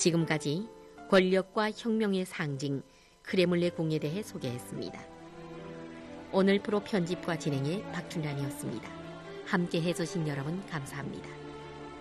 지금까지 권력과 혁명의 상징 크레물레 궁에 대해 소개했습니다. 오늘 프로 편집과 진행의 박준란이었습니다. 함께 해주신 여러분 감사합니다.